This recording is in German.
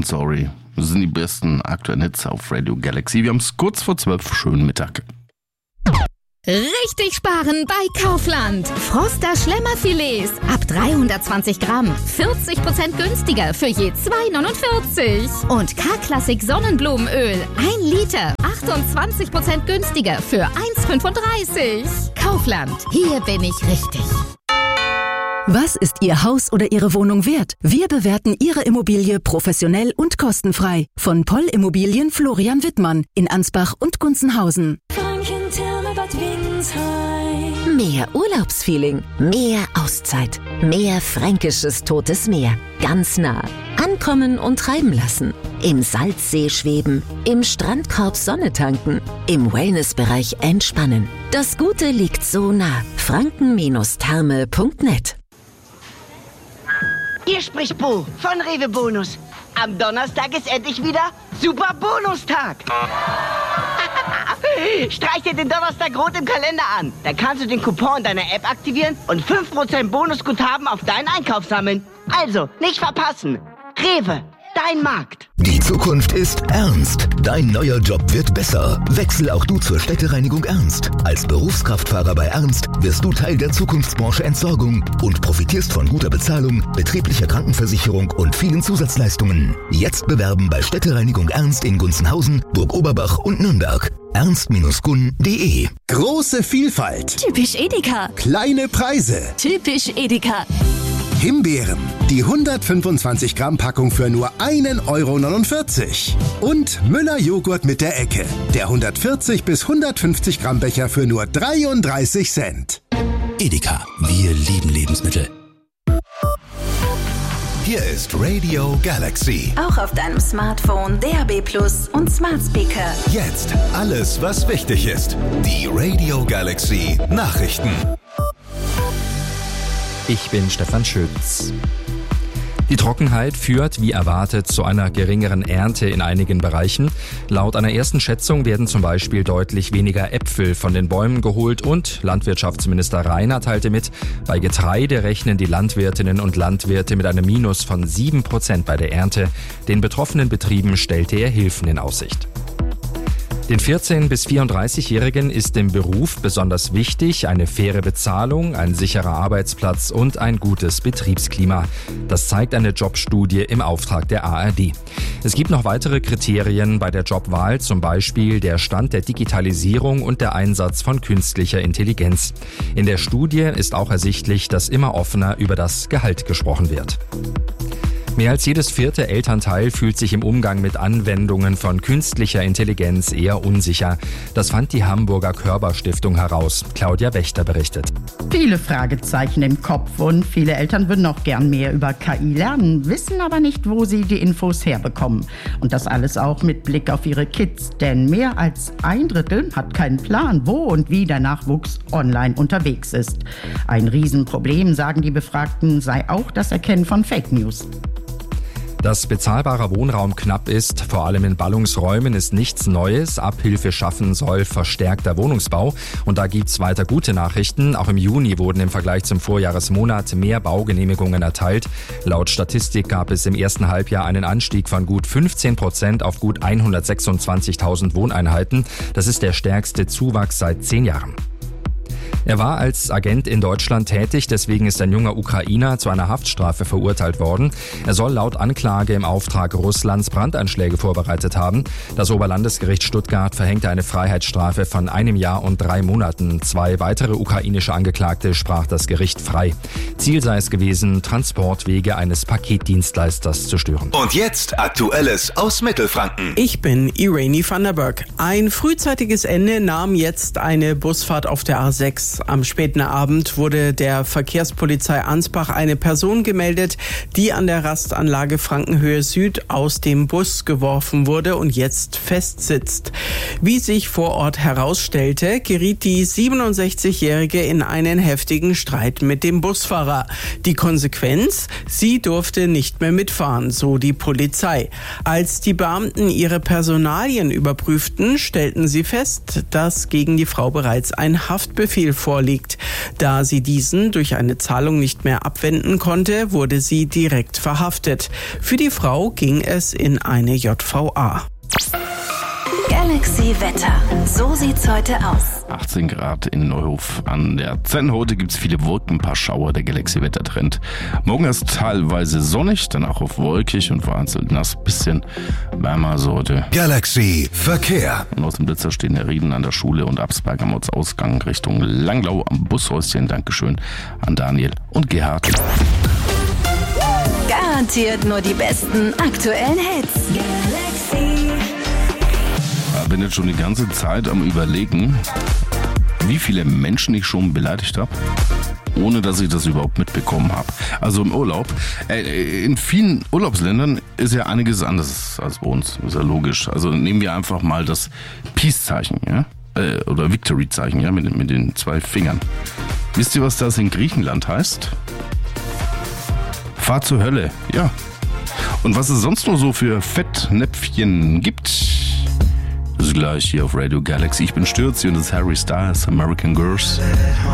und Sorry. Das sind die besten aktuellen Hits auf Radio Galaxy. Wir haben es kurz vor 12, schönen Mittag. Richtig sparen bei Kaufland. Froster Schlemmerfilets ab 320 Gramm. 40% günstiger für je 2,49. Und K-Klassik Sonnenblumenöl 1 Liter. 28% günstiger für 1,35. Kaufland. Hier bin ich richtig. Was ist Ihr Haus oder Ihre Wohnung wert? Wir bewerten Ihre Immobilie professionell und kostenfrei. Von Poll Immobilien Florian Wittmann in Ansbach und Gunzenhausen. Mehr Urlaubsfeeling, mehr Auszeit, mehr fränkisches Totes Meer. Ganz nah. Ankommen und treiben lassen. Im Salzsee schweben, im Strandkorb Sonne tanken, im Wellnessbereich entspannen. Das Gute liegt so nah. franken-therme.net. Hier spricht Bo von Rewe Bonus. Am Donnerstag ist endlich wieder Super Bonustag. Streich dir den Donnerstag rot im Kalender an. Da kannst du den Coupon deiner App aktivieren und 5% Bonusguthaben auf deinen Einkauf sammeln. Also, nicht verpassen. Rewe, dein Markt. Die Zukunft ist ernst. Dein neuer Job wird besser. Wechsel auch du zur Städtereinigung Ernst. Als Berufskraftfahrer bei Ernst wirst du Teil der Zukunftsbranche Entsorgung und profitierst von guter Bezahlung, betrieblicher Krankenversicherung und vielen Zusatzleistungen. Jetzt bewerben bei Städtereinigung Ernst in Gunzenhausen, Burg-Oberbach und Nürnberg. ernst-gun.de. Große Vielfalt. Typisch Edeka. Kleine Preise. Typisch Edeka. Himbeeren. Die 125 Gramm Packung für nur 1,49 €. Und Müller Joghurt mit der Ecke. Der 140 bis 150 Gramm Becher für nur 33 Cent. Edeka. Wir lieben Lebensmittel. Hier ist Radio Galaxy. Auch auf deinem Smartphone, DAB+ und Smart Speaker. Jetzt alles, was wichtig ist. Die Radio Galaxy Nachrichten. Ich bin Stefan Schütz. Die Trockenheit führt, wie erwartet, zu einer geringeren Ernte in einigen Bereichen. Laut einer ersten Schätzung werden zum Beispiel deutlich weniger Äpfel von den Bäumen geholt und Landwirtschaftsminister Reiner teilte mit, bei Getreide rechnen die Landwirtinnen und Landwirte mit einem Minus von 7% bei der Ernte. Den betroffenen Betrieben stellte er Hilfen in Aussicht. Den 14- bis 34-Jährigen ist im Beruf besonders wichtig eine faire Bezahlung, ein sicherer Arbeitsplatz und ein gutes Betriebsklima. Das zeigt eine Jobstudie im Auftrag der ARD. Es gibt noch weitere Kriterien bei der Jobwahl, zum Beispiel der Stand der Digitalisierung und der Einsatz von künstlicher Intelligenz. In der Studie ist auch ersichtlich, dass immer offener über das Gehalt gesprochen wird. Mehr als jedes 4. Elternteil fühlt sich im Umgang mit Anwendungen von künstlicher Intelligenz eher unsicher. Das fand die Hamburger Körber-Stiftung heraus. Claudia Wächter berichtet. Viele Fragezeichen im Kopf und viele Eltern würden auch gern mehr über KI lernen, wissen aber nicht, wo sie die Infos herbekommen. Und das alles auch mit Blick auf ihre Kids, denn mehr als 1/3 hat keinen Plan, wo und wie der Nachwuchs online unterwegs ist. Ein Riesenproblem, sagen die Befragten, sei auch das Erkennen von Fake News. Dass bezahlbarer Wohnraum knapp ist, vor allem in Ballungsräumen, ist nichts Neues. Abhilfe schaffen soll verstärkter Wohnungsbau. Und da gibt's weiter gute Nachrichten. Auch im Juni wurden im Vergleich zum Vorjahresmonat mehr Baugenehmigungen erteilt. Laut Statistik gab es im ersten Halbjahr einen Anstieg von gut 15% auf gut 126.000 Wohneinheiten. Das ist der stärkste Zuwachs seit 10 Jahren. Er war als Agent in Deutschland tätig, deswegen ist ein junger Ukrainer zu einer Haftstrafe verurteilt worden. Er soll laut Anklage im Auftrag Russlands Brandanschläge vorbereitet haben. Das Oberlandesgericht Stuttgart verhängte eine Freiheitsstrafe von 1 Jahr und 3 Monaten. 2 weitere ukrainische Angeklagte sprach das Gericht frei. Ziel sei es gewesen, Transportwege eines Paketdienstleisters zu stören. Und jetzt Aktuelles aus Mittelfranken. Ich bin Irene van der Berg. Ein frühzeitiges Ende nahm jetzt eine Busfahrt auf der A6. Am späten Abend wurde der Verkehrspolizei Ansbach eine Person gemeldet, die an der Rastanlage Frankenhöhe Süd aus dem Bus geworfen wurde und jetzt festsitzt. Wie sich vor Ort herausstellte, geriet die 67-Jährige in einen heftigen Streit mit dem Busfahrer. Die Konsequenz? Sie durfte nicht mehr mitfahren, so die Polizei. Als die Beamten ihre Personalien überprüften, stellten sie fest, dass gegen die Frau bereits ein Haftbefehl Geldspiel vorliegt. Da sie diesen durch eine Zahlung nicht mehr abwenden konnte, wurde sie direkt verhaftet. Für die Frau ging es in eine JVA. Galaxy Wetter. So sieht's heute aus. 18 Grad in Neuhof an der Zenn. Heute gibt's viele Wolken, ein paar Schauer, der Galaxy-Wettertrend. Morgen ist teilweise sonnig, danach auf wolkig und vereinzelt nass. Bisschen wärmer so heute. Galaxy Verkehr. Und aus dem Blitzer stehen Herr Rieden an der Schule und Absberg am Ortsausgang Richtung Langlau am Bushäuschen. Dankeschön an Daniel und Gerhard. Garantiert nur die besten aktuellen Hits. Galaxy. Ich bin jetzt schon die ganze Zeit am Überlegen, wie viele Menschen ich schon beleidigt habe, ohne dass ich das überhaupt mitbekommen habe. Also im Urlaub. In vielen Urlaubsländern ist ja einiges anders als bei uns. Ist ja logisch. Also nehmen wir einfach mal das Peace-Zeichen, ja? Oder Victory-Zeichen, ja, mit den 2 Fingern. Wisst ihr, was das in Griechenland heißt? Fahr zur Hölle, ja. Und was es sonst noch so für Fettnäpfchen gibt, das ist gleich hier auf Radio Galaxy. Ich bin Stürzi und das ist Harry Styles, American Girls.